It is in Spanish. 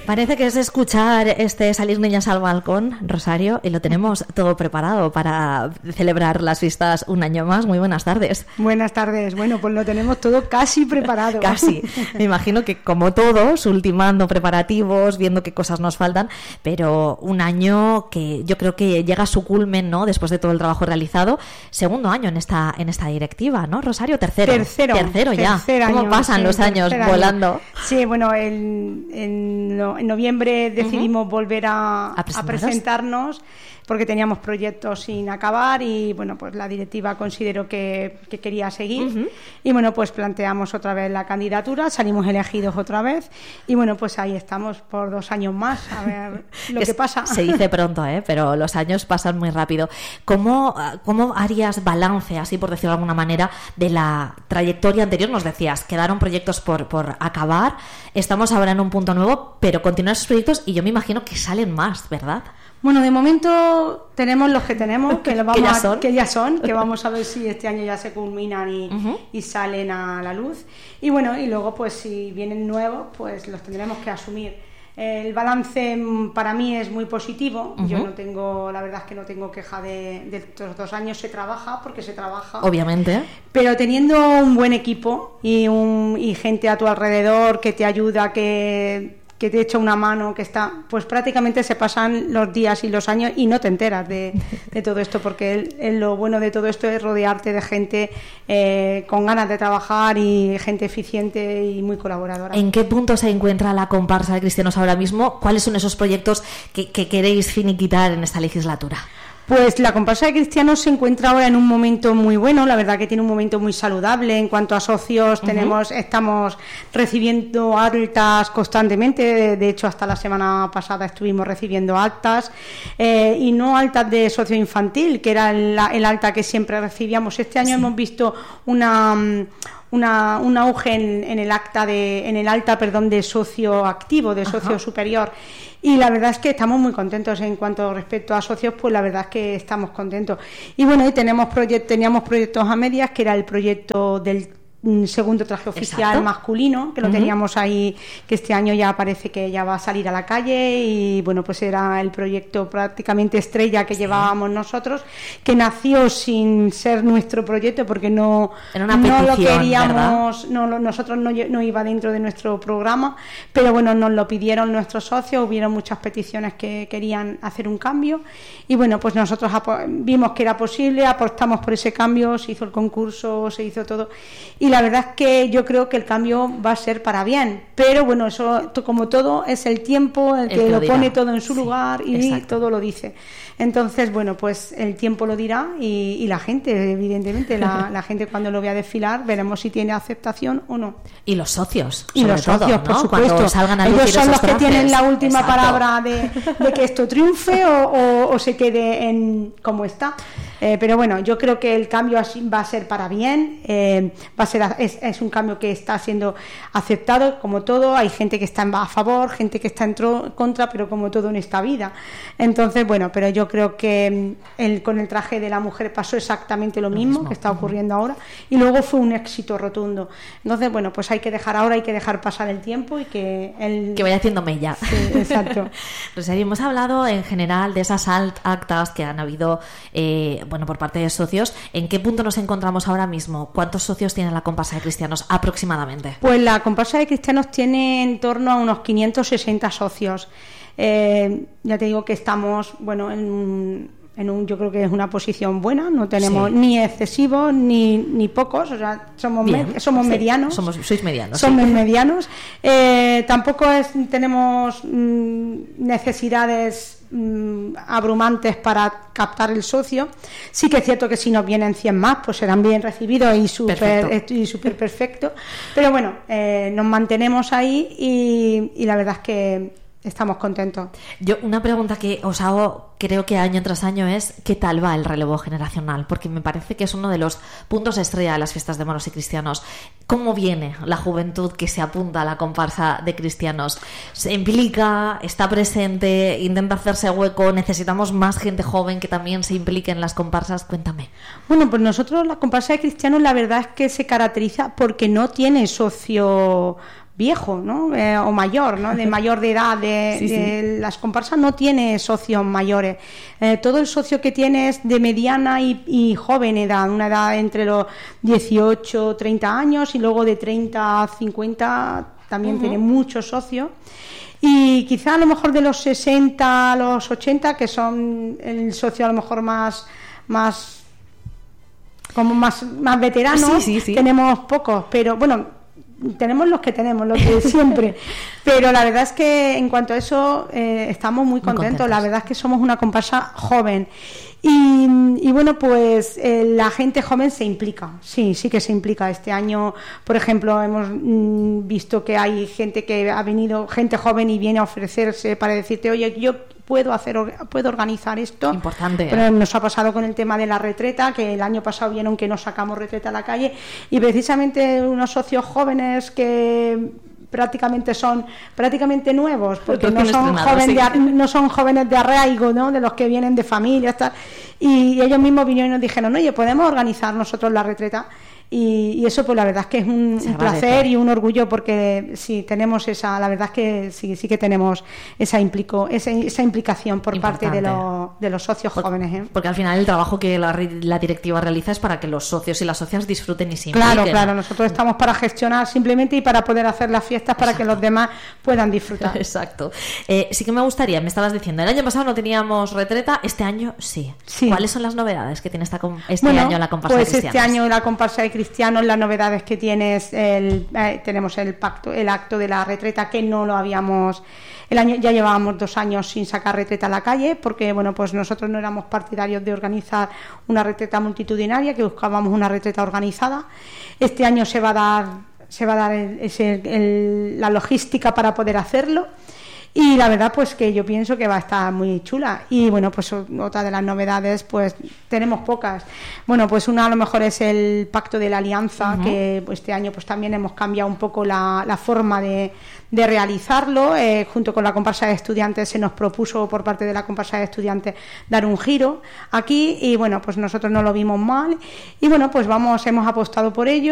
Parece que es escuchar Salir niñas al balcón, Rosario, y lo tenemos todo preparado para celebrar las fiestas un año más. Muy buenas tardes. Buenas tardes. Bueno, pues lo tenemos todo casi preparado. Casi. Me imagino que como todos, ultimando preparativos, viendo qué cosas nos faltan, pero un año que yo creo que llega a su culmen, ¿no? Después de todo el trabajo realizado. Segundo año en esta directiva, ¿no, Rosario? Tercero ya. ¿Cómo pasan los años volando? Sí, bueno, en noviembre decidimos volver a presentarnos porque teníamos proyectos sin acabar y bueno, pues la directiva consideró que quería seguir y bueno, pues planteamos otra vez la candidatura, salimos elegidos otra vez y bueno, pues ahí estamos por 2 años más, a ver lo que pasa. Se dice pronto, pero los años pasan muy rápido. ¿Cómo harías balance, así por decirlo de alguna manera, de la trayectoria anterior? Nos decías, quedaron proyectos por acabar, estamos ahora en un punto nuevo, pero continúan esos proyectos y yo me imagino que salen más, ¿verdad? Bueno, de momento tenemos los que tenemos, que ya son, que vamos a ver si este año ya se culminan y salen a la luz. Y bueno, y luego pues si vienen nuevos, pues los tendremos que asumir. El balance para mí es muy positivo. Yo la verdad es que no tengo queja de estos 2 años. Se trabaja, obviamente, pero teniendo un buen equipo y gente a tu alrededor que te ayuda, que te echa una mano, que está, pues prácticamente se pasan los días y los años y no te enteras de todo esto, porque lo bueno de todo esto es rodearte de gente con ganas de trabajar y gente eficiente y muy colaboradora. ¿En qué punto se encuentra la comparsa de Cristianos ahora mismo? ¿Cuáles son esos proyectos que queréis finiquitar en esta legislatura? Pues la comparsa de Cristianos se encuentra ahora en un momento muy bueno, la verdad que tiene un momento muy saludable en cuanto a socios, estamos recibiendo altas constantemente, de hecho hasta la semana pasada estuvimos recibiendo altas y no altas de socio infantil, que era el alta que siempre recibíamos. Este año hemos visto un auge en el alta de socio activo, de socio superior. Y la verdad es que estamos muy contentos en cuanto respecto a socios, pues la verdad es que estamos contentos. Y bueno, y teníamos proyectos a medias, que era el proyecto del segundo traje oficial masculino, que lo teníamos ahí, que este año ya parece que ya va a salir a la calle y bueno, pues era el proyecto prácticamente estrella que llevábamos nosotros, que nació sin ser nuestro proyecto porque no lo queríamos, nosotros no iba dentro de nuestro programa, pero bueno, nos lo pidieron nuestros socios, hubieron muchas peticiones que querían hacer un cambio y bueno, pues nosotros vimos que era posible, apostamos por ese cambio, se hizo el concurso, se hizo todo y la verdad es que yo creo que el cambio va a ser para bien, pero bueno, eso como todo es el tiempo el que lo pone todo en su lugar y todo lo dice. Entonces, bueno, pues el tiempo lo dirá y la gente, evidentemente, la gente cuando lo vea desfilar, veremos si tiene aceptación o no. Y los socios, y los socios, todo, ¿no? por supuesto. Cuando salgan a ellos son los que tienen la última palabra de que esto triunfe o se quede como está. Pero bueno, yo creo que el cambio va a ser para bien, es un cambio que está siendo aceptado, como todo. Hay gente que está a favor, gente que está en contra, pero como todo en esta vida. Entonces, bueno, pero yo creo que con el traje de la mujer pasó exactamente lo mismo que está ocurriendo ahora y luego fue un éxito rotundo. Entonces, bueno, pues hay que dejar pasar el tiempo y que vaya haciendo mella. Sí, exacto. Rosario, hemos hablado en general de esas actas que han habido por parte de socios. ¿En qué punto nos encontramos ahora mismo? ¿Cuántos socios tiene la comparsa de Cristianos aproximadamente? Pues la comparsa de Cristianos tiene en torno a unos 560 socios. Ya te digo que estamos yo creo que es una posición buena, no tenemos ni excesivos ni pocos, o sea, somos medianos. Sois medianos. Somos medianos. Tampoco tenemos necesidades abrumantes para captar el socio. Sí que es cierto que si nos vienen 100 más, pues serán bien recibidos y súper perfectos. Pero bueno, nos mantenemos ahí y la verdad es que estamos contentos. Yo una pregunta que os hago, creo que año tras año, es ¿qué tal va el relevo generacional? Porque me parece que es uno de los puntos estrella de las fiestas de moros y cristianos. ¿Cómo viene la juventud que se apunta a la comparsa de Cristianos? ¿Se implica? ¿Está presente? ¿Intenta hacerse hueco? ¿Necesitamos más gente joven que también se implique en las comparsas? Cuéntame. Bueno, pues nosotros la comparsa de Cristianos la verdad es que se caracteriza porque no tiene socio viejo, ¿no? O mayor, ¿no? De mayor de edad, de las comparsas no tiene socios mayores. Todo el socio que tiene es de mediana y joven edad, una edad entre los 18, 30 años y luego de 30 a 50 también tiene muchos socios. Y quizá a lo mejor de los 60 a los 80, que son el socio a lo mejor más veteranos, tenemos pocos, pero bueno, tenemos los que tenemos, los de siempre. Pero la verdad es que en cuanto a eso estamos muy contentos. La verdad es que somos una comparsa joven. Y bueno, pues la gente joven se implica, sí que se implica. Este año, por ejemplo, hemos visto que hay gente que ha venido, gente joven, y viene a ofrecerse para decirte, oye, yo puedo organizar esto. Importante. Pero nos ha pasado con el tema de la retreta, que el año pasado vieron que no sacamos retreta a la calle, y precisamente unos socios jóvenes que son prácticamente nuevos, porque no son jóvenes de arraigo, ¿no? De los que vienen de familias, tal, y ellos mismos vinieron y nos dijeron, oye, podemos organizar nosotros la retreta. Y eso, pues la verdad es que es un placer y un orgullo, porque sí tenemos la verdad es que sí que tenemos esa implicación por parte de los socios jóvenes. Porque al final el trabajo que la directiva realiza es para que los socios y las socias disfruten y se impliquen. Claro, nosotros estamos para gestionar simplemente y para poder hacer las fiestas para que los demás puedan disfrutar. Exacto. Sí que me gustaría, me estabas diciendo, el año pasado no teníamos retreta, este año sí. ¿Cuáles son las novedades que tiene este año la comparsa de cristianos? Este año la comparsa de cristianos, las novedades que tienes, tenemos el acto de la retreta, que no lo habíamos, ya llevábamos 2 años sin sacar retreta a la calle, porque bueno, pues nosotros no éramos partidarios de organizar una retreta multitudinaria, que buscábamos una retreta organizada. Este año se va a dar la logística para poder hacerlo. Y la verdad, pues que yo pienso que va a estar muy chula. Y bueno, pues otra de las novedades, pues tenemos pocas. Bueno, pues una a lo mejor es el Pacto de la Alianza, que pues, este año pues también hemos cambiado un poco la forma de realizarlo. Junto con la comparsa de estudiantes se nos propuso por parte de la comparsa de estudiantes dar un giro aquí, y bueno, pues nosotros no lo vimos mal. Y bueno, pues hemos apostado por ello.